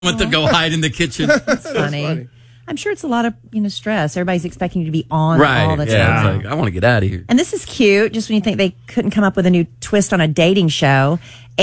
Want to go hide in the kitchen. That's funny. I'm sure it's a lot of stress. Everybody's expecting you to be on all the time. Yeah, it's like, I want to get out of here. And this is cute. Just when you think they couldn't come up with a new twist on a dating show,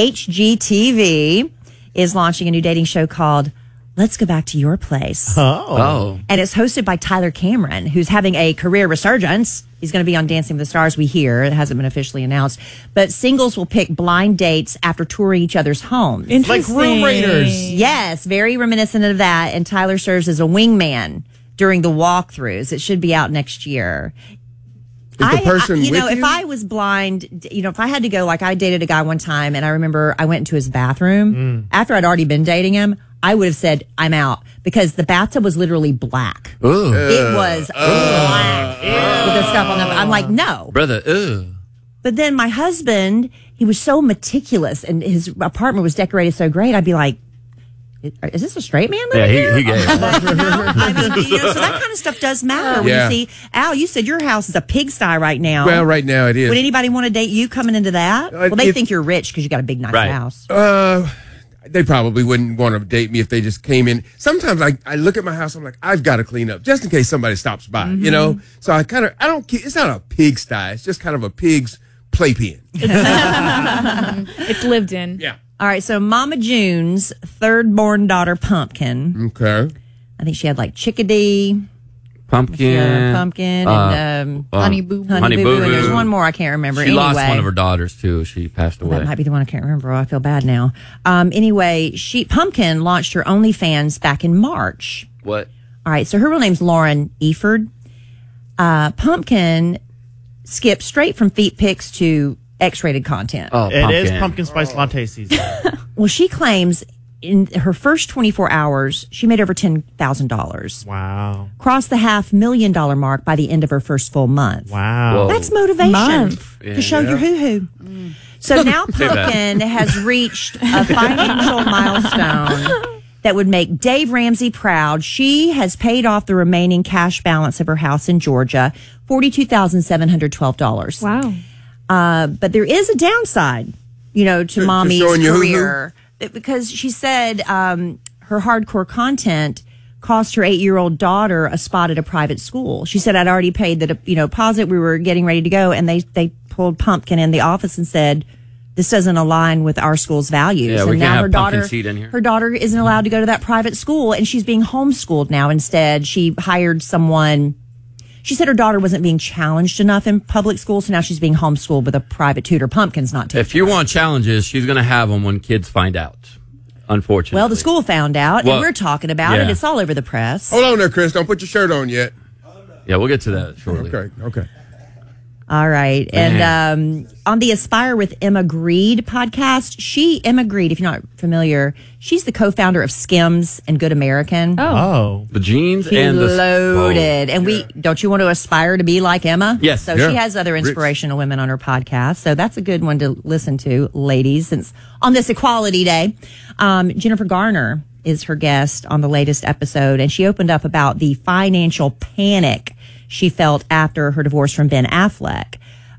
HGTV is launching a new dating show called Let's Go Back to Your Place. Oh. And it's hosted by Tyler Cameron, who's having a career resurgence. He's going to be on Dancing with the Stars, we hear. It hasn't been officially announced. But singles will pick blind dates after touring each other's homes. Like Room Raiders. Yes, very reminiscent of that. And Tyler serves as a wingman during the walkthroughs. It should be out next year. Is the person with you? If I was blind, if I had to go, like I dated a guy one time and I remember I went into his bathroom after I'd already been dating him, I would have said, I'm out, because the bathtub was literally black. Ooh. It was black with the stuff on the. I'm like, no. Brother, But then my husband, he was so meticulous and his apartment was decorated so great. I'd be like, is this a straight man living here? he gave. So that kind of stuff does matter. When you see, Al, you said your house is a pigsty right now. Well, right now it is. Would anybody want to date you coming into that? Well, they think you're rich because you got a big, nice house. They probably wouldn't want to date me if they just came in. Sometimes I look at my house, I'm like, I've got to clean up just in case somebody stops by, So I don't, it's not a pigsty. It's just kind of a pig's playpen. It's lived in. Yeah. All right. So Mama June's third born daughter, Pumpkin. Okay. I think she had like Chickadee. Pumpkin. And Honey Boo Boo. Honey Boo Boo. And there's one more I can't remember. She lost one of her daughters, too. She passed away. That might be the one I can't remember. Oh, I feel bad now. Anyway, Pumpkin launched her OnlyFans back in March. What? All right, so her real name's Lauren Eford. Pumpkin skipped straight from feet pics to X-rated content. Oh, it is pumpkin spice latte season. Well, she claims in her first 24 hours, she made over $10,000. Wow. Crossed the $500,000 mark by the end of her first full month. Wow. Whoa. That's motivation Yeah, to show your hoo-hoo. So now Pumpkin has reached a financial milestone that would make Dave Ramsey proud. She has paid off the remaining cash balance of her house in Georgia, $42,712. Wow. But there is a downside, to Mommy's career. Because she said her hardcore content cost her 8-year-old daughter a spot at a private school. She said, I'd already paid the deposit. We were getting ready to go. And they pulled Pumpkin in the office and said, this doesn't align with our school's values. Yeah, and we now can't have Pumpkin seat in here. Her daughter isn't allowed to go to that private school, and she's being homeschooled now instead. She hired someone. She said her daughter wasn't being challenged enough in public school, so now she's being homeschooled with a private tutor. Pumpkin's not taking If you want challenges, she's going to have them when kids find out, unfortunately. Well, the school found out, and we're talking about it. It's all over the press. Hold on there, Chris. Don't put your shirt on yet. Yeah, we'll get to that shortly. Okay. All right. And on the Aspire with Emma Greed podcast, Emma Greed, if you're not familiar, she's the co-founder of Skims and Good American. Oh. The jeans She's and the... loaded. And don't you want to aspire to be like Emma? Yes. So she has other inspirational women on her podcast. So that's a good one to listen to, ladies, since on this Equality Day. Jennifer Garner is her guest on the latest episode, and she opened up about the financial panic she felt after her divorce from Ben Affleck.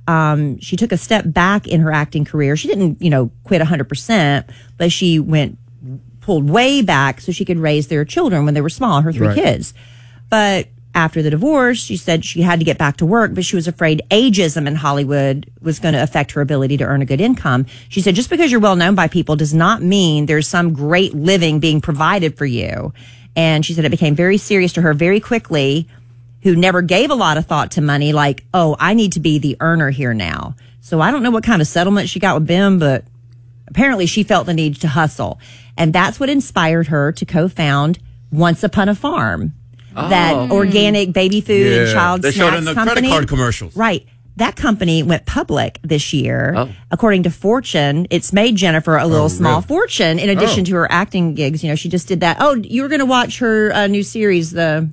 She took a step back in her acting career. She didn't, quit 100%, but she pulled way back so she could raise their children when they were small, her 3 kids. But after the divorce, she said she had to get back to work, but she was afraid ageism in Hollywood was going to affect her ability to earn a good income. She said, just because you're well known by people does not mean there's some great living being provided for you. And she said it became very serious to her very quickly, who never gave a lot of thought to money, like, oh, I need to be the earner here now. So I don't know what kind of settlement she got with Ben, but apparently she felt the need to hustle. And that's what inspired her to co-found Once Upon a Farm, that organic baby food and child they snacks showed in the company. credit card commercials. Right. That company went public this year. According to Fortune, it's made Jennifer a little small fortune in addition to her acting gigs. She just did that. Oh, you were going to watch her new series, the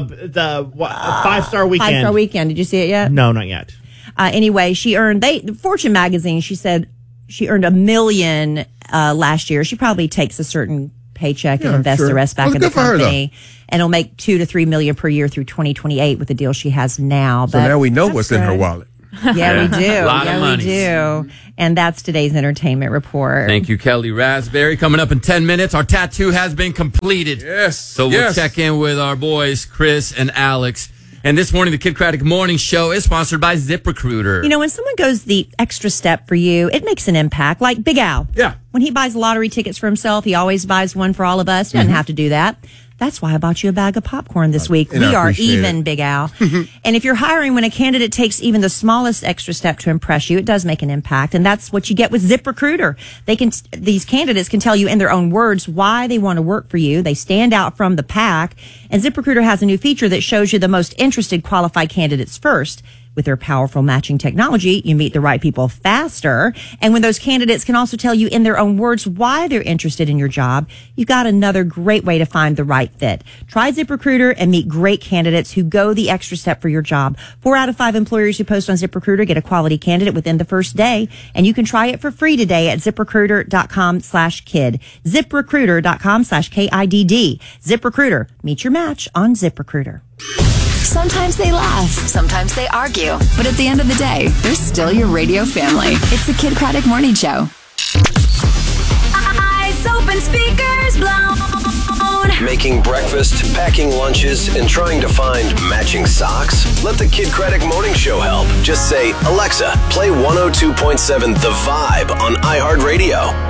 5-Star Weekend. 5-Star Weekend. Did you see it yet? No, not yet. Anyway, she earned, Fortune magazine, she said she earned $1 million last year. She probably takes a certain paycheck and invests the rest back in the company. And it'll make $2 to $3 million per year through 2028 with the deal she has now. So now we know what's in her wallet. Yeah, we do. A lot of yeah, money. we do. And that's today's entertainment report. Thank you, Kelly Raspberry. Coming up in 10 minutes, our tattoo has been completed. Yes. So we'll check in with our boys, Chris and Alex. And this morning, the Kid Craddock Morning Show is sponsored by ZipRecruiter. You know, when someone goes the extra step for you, it makes an impact. Like Big Al. Yeah. When he buys lottery tickets for himself, he always buys one for all of us. He doesn't have to do that. That's why I bought you a bag of popcorn this week. And We I are appreciate even, it. Big Al. And if you're hiring, when a candidate takes even the smallest extra step to impress you, it does make an impact. And that's what you get with ZipRecruiter. These candidates can tell you in their own words why they want to work for you. They stand out from the pack. And ZipRecruiter has a new feature that shows you the most interested qualified candidates first. With their powerful matching technology, you meet the right people faster. And when those candidates can also tell you in their own words why they're interested in your job, you've got another great way to find the right fit. Try ZipRecruiter and meet great candidates who go the extra step for your job. 4 out of 5 employers who post on ZipRecruiter get a quality candidate within the first day. And you can try it for free today at ZipRecruiter.com/kid. ZipRecruiter.com/KIDD. ZipRecruiter. Meet your match on ZipRecruiter. Sometimes they laugh, sometimes they argue, but at the end of the day, they're still your radio family. It's the Kid Craddock Morning Show. Eyes open, speakers blown. Making breakfast, packing lunches, and trying to find matching socks? Let the Kid Craddock Morning Show help. Just say, Alexa, play 102.7 The Vibe on iHeartRadio.